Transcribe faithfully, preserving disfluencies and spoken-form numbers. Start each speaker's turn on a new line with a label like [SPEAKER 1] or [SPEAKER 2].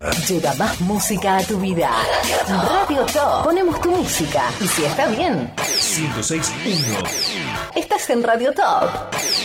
[SPEAKER 1] Lleva más música a tu vida. Radio Top. Ponemos tu música. Y si está bien,
[SPEAKER 2] ciento seis punto uno.
[SPEAKER 1] estás en Radio Top.